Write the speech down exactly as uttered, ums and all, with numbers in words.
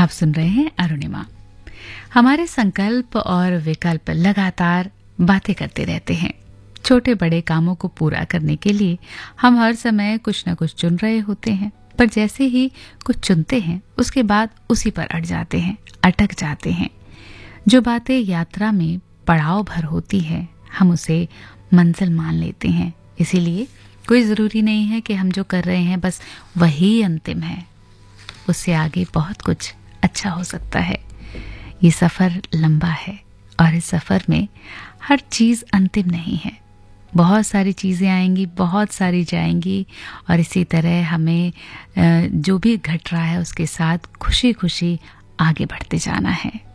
सुन रहे हैं अरुणिमा। हमारे संकल्प और विकल्प लगातार बातें करते रहते हैं। छोटे बड़े कामों को पूरा करने के लिए हम हर समय कुछ न कुछ चुन रहे होते हैं, पर जैसे ही कुछ चुनते हैं उसके बाद उसी पर अट जाते हैं, अटक जाते हैं। जो बातें यात्रा में पड़ाव भर होती है हम उसे मंजिल मान लेते हैं। इसीलिए कोई ज़रूरी नहीं है कि हम जो कर रहे हैं बस वही अंतिम है। उससे आगे बहुत कुछ अच्छा हो सकता है। ये सफ़र लंबा है और इस सफ़र में हर चीज़ अंतिम नहीं है। बहुत सारी चीज़ें आएंगी, बहुत सारी जाएंगी और इसी तरह हमें जो भी घट रहा है उसके साथ खुशी खुशी आगे बढ़ते जाना है।